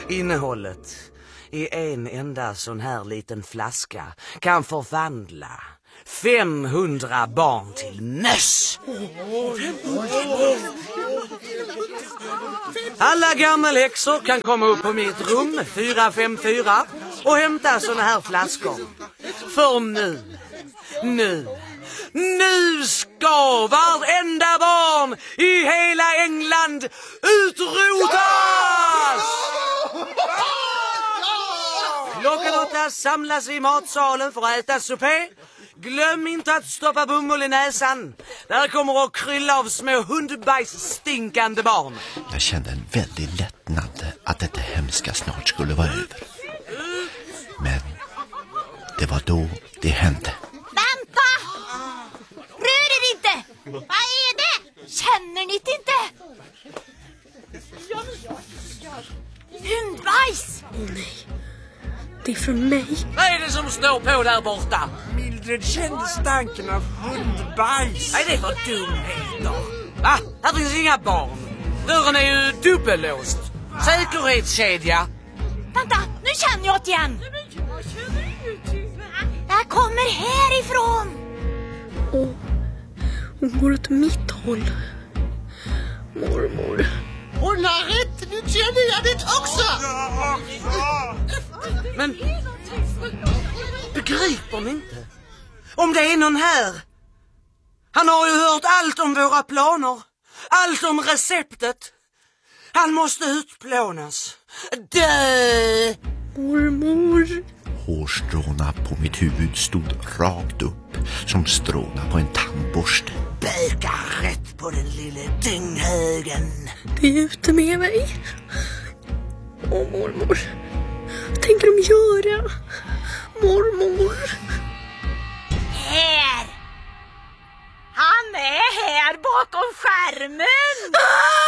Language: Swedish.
Innehållet i en enda sån här liten flaska kan förvandla 500 barn till möss. Alla gammelhäxor kan komma upp på mitt rum 454 och hämta såna här flaskor. För nu ska varenda barn i hela England utrotas! Klockan 8 samlas vi i matsalen för att äta supé. Glöm inte att stoppa bomull i näsan. Där kommer att krylla av små hundbajsstinkande barn. Jag kände en väldig lättnad att detta hemska snart skulle vara över. Men det var då det hände. Vänta! Rör er inte! Vad är det? Känner ni det inte? Hundbajs! Nej, det är från mig. Vad är det som står på där borta? Mildred kände stanken av hundbajs. Nej, det är för dumheter. Va? Här finns inga barn. Dörren är ju dubbellåst. Säkerhetskedja. Vänta, nu känner jag det igen. Jag kommer härifrån. Hon går åt mitt håll. Mormor. Hon har rätt, nu känner jag det också. Men begriper ni inte? Om det är någon här. Han har ju hört allt om våra planer. Allt om receptet. Han måste utplånas. Dö! Mormor. Hårstråna på mitt huvud stod rakt upp som stråna på en tandborste. Böka rätt på den lille dynghögen. Det är ute med mig. Mormor. Vad tänker de göra? Mormor. Här! Han är här bakom skärmen!